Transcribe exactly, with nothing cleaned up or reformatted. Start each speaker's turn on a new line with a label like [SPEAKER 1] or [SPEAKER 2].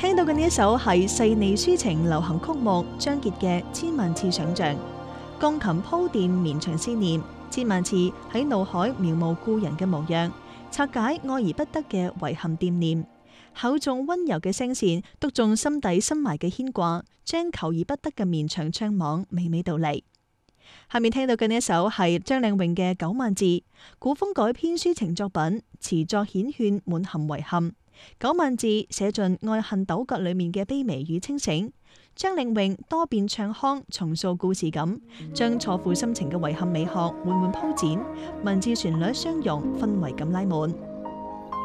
[SPEAKER 1] 聽到嘅呢一首係細膩抒情流行曲目張傑嘅《千萬次想像》，鋼琴鋪墊綿長思念，千萬次喺腦海描摹故人嘅模樣，拆解愛而不得嘅遺憾惦念，厚重溫柔嘅聲線篤中心底深埋嘅牽掛，將求而不得嘅綿長悵惘娓娓道嚟。下面聽到嘅呢一首係張靚穎嘅《九萬字》，古風改編抒情作品，詞作顯勸滿含遺憾。九萬字寫盡愛恨糾葛裏面嘅卑微與清醒。張靚穎多變唱腔，重塑故事感，將錯付心情嘅遺憾美學緩緩鋪展，文字旋律相融，氛圍感拉滿。